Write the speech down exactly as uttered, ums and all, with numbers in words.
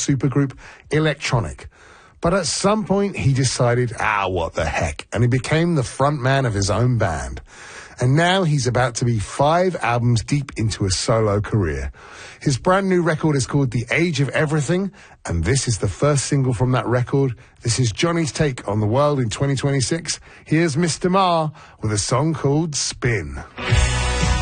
supergroup Electronic. But at some point, he decided, ah, what the heck, and he became the front man of his own band. And now he's about to be five albums deep into a solo career. His brand new record is called The Age of Everything, and this is the first single from that record. This is Johnny's take on the world in twenty twenty-six. Here's Mister Marr with a song called Spin.